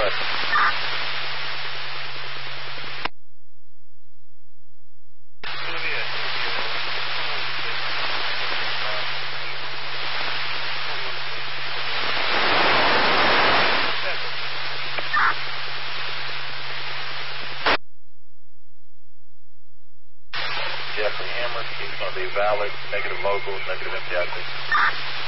request. Jeffrey Hammer, he's going to be valid, negative locals, negative empty active.